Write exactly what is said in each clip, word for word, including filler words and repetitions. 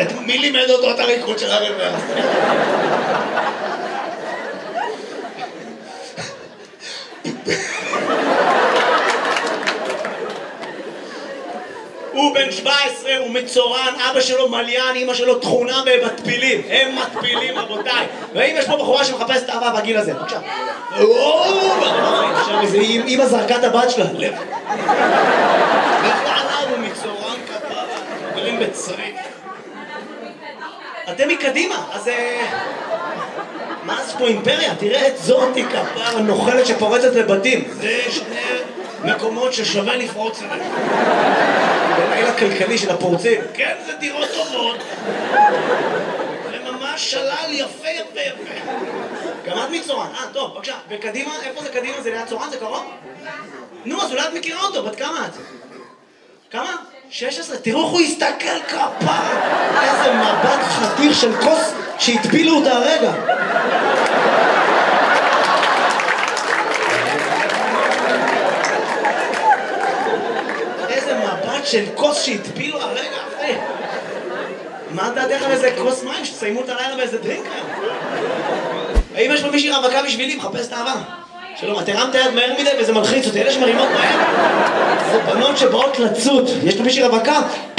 מי לימד אותו את הריקוד של הרוורס? הוא בן שבע עשרה, הוא מצורן, אבא שלו מליין, אמא שלו תכונה במטפילים. הם מטפילים, רבותיי. ואם יש פה בחורה שמחפשת אהבה בגיל הזה, בבקשה. עכשיו, אמא זרקה את הבת שלה. לב. בכלל הוא מצורן כפרה. גרים בצריף. אתם מקדימה, אז... מה זה פה אימפריה? תראה את זאתי כפרה נוחלת שפורצת לבתים. זה שני מקומות ששווה לפרוץ אליהם. בליל הכלכלי של הפורצים. כן, זה דירות טובות. זה ממש שלל יפה יפה יפה. גם את מצורן. אה, טוב, בבקשה. וקדימה, איפה זה קדימה? זה ליד צורן? זה קרוב? נו, אז אולי את מכירה אותו. בת כמה את? כמה? שש עשרה. תראו איך הוא הסתכל כפרה. איזה מבט חתיך של כוס שהטפילו אותה הרגע. של כוס שהטפילו הרגע אחרי. מה דעתך על איזה כוס מים שתסיימו את הלילה באיזה דרינק היום? האם יש פה מישהי רווקה בשבילי? מחפש את אהבה. שלום, את הרמת יד מהר מדי וזה מלחיץ אותי. אלה שמרימות מהר זה בנות שבאות לצוד. יש פה מישהי רווקה?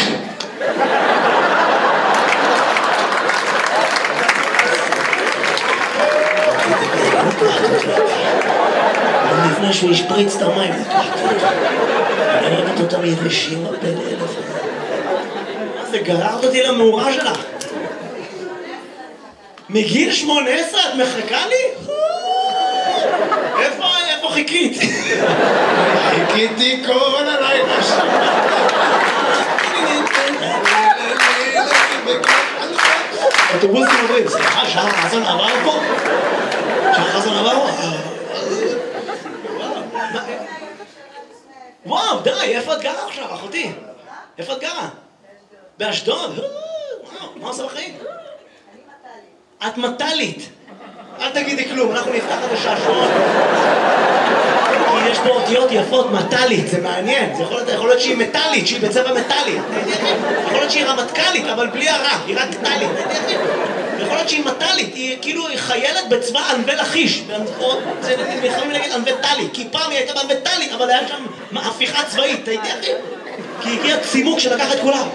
לפני שהוא ישפריץ את המים. אני אוהבת אותם יבשים הרבה לאלף. מה זה, גררת אותי למאורה שלך? מגיל שמונה עשרה את מחכה לי? איפה, איפה חיכית? חיכיתי כל הלילה שם. אוטובוסים עוברים, סליחה, שעה חזון עבר פה? שעה חזון עבר פה? וואו, די, איפה את גרה עכשיו, אחותי? איפה את גרה? באשדוד? וואו, מה עושה בחיים? אני מטלית. את מטלית? אל תגידי כלום, אנחנו נפתח את השעשועון. כי יש פה אותיות יפות, מטלית, זה מעניין. זה יכול להיות, יכול להיות שהיא מטלית, שהיא בצבע מטלי. יכול להיות שהיא רמטכ"לית, אבל בלי הרע, היא רק טלית. יכול להיות שהיא מטלית, היא כאילו חיילת בצבא ענבי לכיש. זה יכולים להגיד ענבי טלי, כי פעם היא הייתה בענבי טלי, אבל היה שם הפיכה צבאית, אתה יודע? כי הגיע צימוק שלקח את כולם.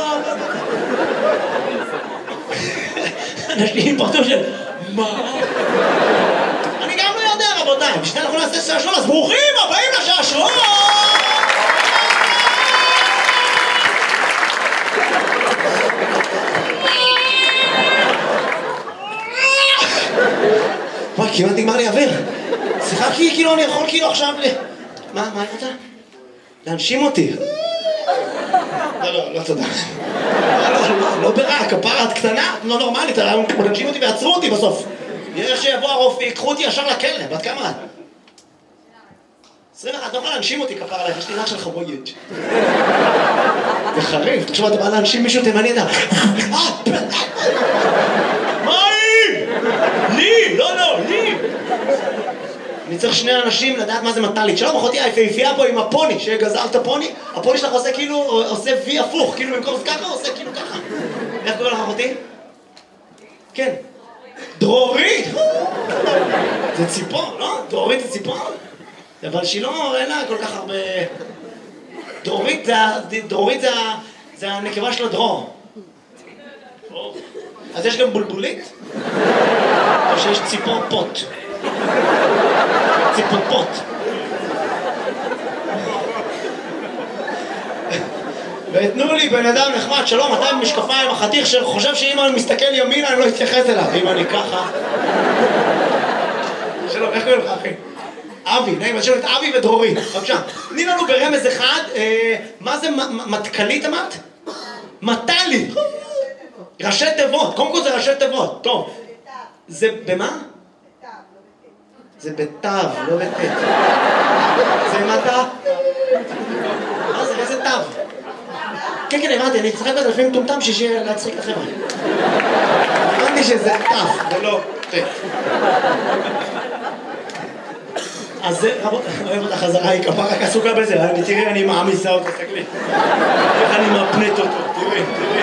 אנשים פרטו של... מה? אני גם לא יודע, רבותיי. בשביל אנחנו נעשה שעשועון, אז ברוכים הבאים לשעשועון! וואי, כמעט נגמר לי אוויר. שיחקתי כאילו, אני יכול כאילו עכשיו ל... מה, מה אני רוצה? להנשים אותי. לא, לא, לא תודה. לא, לא, לא, לא ברע, כפרה, את קטנה, לא נורמלית, להנשים אותי ועצרו אותי בסוף. יש שיבוא הרופא, יקחו אותי ישר לכלא, בת כמה את? עשרים ואחת, את לא יכולה להנשים אותי כפרה עליך, יש לי רך של חבויג'. זה חריף, תחשוב, אתה בא להנשים מישהו תימני, אתה... מה היא? לי, לא, לא, לי. אני צריך שני אנשים לדעת מה זה מטלית. שלום, אחותי, היפהפייה פה עם הפוני, שגזר את הפוני, הפוני שלך עושה כאילו, עושה וי הפוך, כאילו במקום זה ככה, עושה כאילו ככה. איך קורא לך, אחותי? כן. דרורית! זה ציפור, לא? דרורית זה ציפור? אבל שהיא לא, אין לה כל כך הרבה... דרורית זה, דרורית זה, זה הנקבה של הדרור. אז יש גם בולבולית? או שיש ציפור פוט? ציפור פוט. ותנו לי בן אדם נחמד, שלום, אתה עם משקפיים, החתיך שחושב שאם אני מסתכל ימינה אני לא אתייחס אליו, אם אני ככה. שלום, איך קוראים לך אחי? אבי, נעים, אז שלום את אבי ודרורית, בבקשה. תני לנו ברמז אחד, מה זה מטכלית אמרת? מטלי. ראשי תיבות, קודם כל זה ראשי תיבות, טוב. זה במה? זה בתו, לא בתת. זה מטה? מה זה, איזה תו? כן, כן, הבנתי, אני צחק בזה לפעמים טומטם שישי להצחיק לכם. הבנתי שזה תו, ולא תת. אז זה, רבות, אוהב אותה חזרה, היא כפה רק עסוקה בזה, תראי, אני מעמיסה אותה, תסתכלי. איך אני מפנט אותו, תראי, תראי.